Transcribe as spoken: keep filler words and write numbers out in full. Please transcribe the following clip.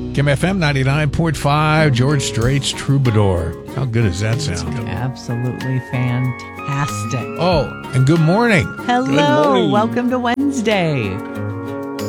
Kim F M ninety-nine point five, George Strait's Troubadour. How good does that sound? Absolutely fantastic. Oh, and good morning. Hello. Good morning. Welcome to Wednesday.